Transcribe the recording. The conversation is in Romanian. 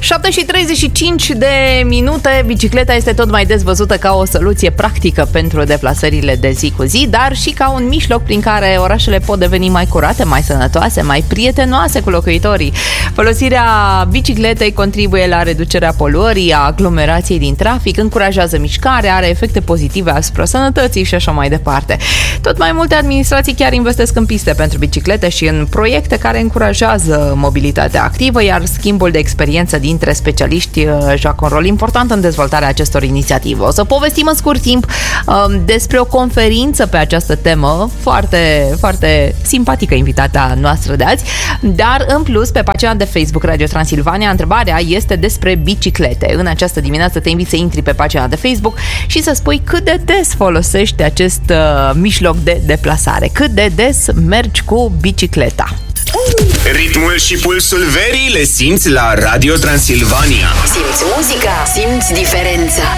7:35 de minute. Bicicleta este tot mai des văzută ca o soluție practică pentru deplasările de zi cu zi, dar și ca un mijloc prin care orașele pot deveni mai curate, mai sănătoase, mai prietenoase cu locuitorii. Folosirea bicicletei contribuie la reducerea poluării, a aglomerației din trafic, încurajează mișcarea, are efecte pozitive asupra sănătății și așa mai departe. Tot mai multe administrații chiar investesc în piste pentru biciclete și în proiecte care încurajează mobilitatea activă, iar schimbul de experiență dintre specialiști joacă un rol important în dezvoltarea acestor inițiative. O să povestim în scurt timp despre o conferință pe această temă, foarte, foarte simpatică invitata noastră de azi, dar în plus pe pagina de Facebook Radio Transilvania întrebarea este despre biciclete. În această dimineață te invit să intri pe pagina de Facebook și să spui cât de des folosești acest mijloc de deplasare, cât de des mergi cu bicicleta. Ritmul și pulsul verii le simți la Radio Transilvania. Simți muzica, simți diferența.